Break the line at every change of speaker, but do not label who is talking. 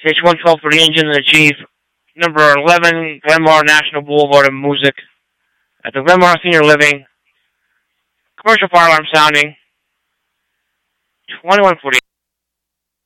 Station 112 for the engine and the chief. Number 11, Glenmar National Boulevard of Music. At the Glenmar Senior Living. Commercial fire alarm sounding. 2148.